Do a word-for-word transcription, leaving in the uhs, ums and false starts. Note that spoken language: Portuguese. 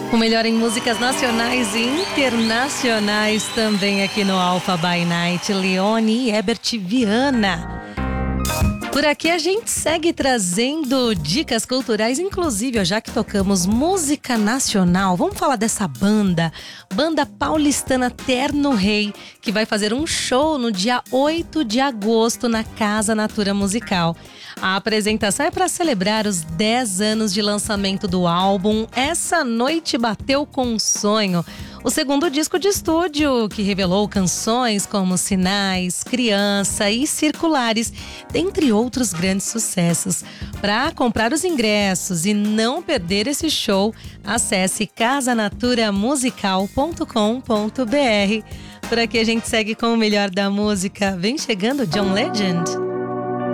O melhor em músicas nacionais e internacionais também aqui no Alpha by Night, Leone e Herbert Viana. Por aqui a gente segue trazendo dicas culturais, inclusive, já que tocamos música nacional, vamos falar dessa banda, banda paulistana Terno Rei, que vai fazer um show no dia oito de agosto na Casa Natura Musical. A apresentação é para celebrar os dez anos de lançamento do álbum Essa Noite Bateu com um Sonho, o segundo disco de estúdio que revelou canções como Sinais, Criança e Circulares, dentre outros grandes sucessos. Para comprar os ingressos e não perder esse show, acesse casa natura musical ponto com ponto b r. Por aqui a gente segue com o melhor da música. Vem chegando John Legend.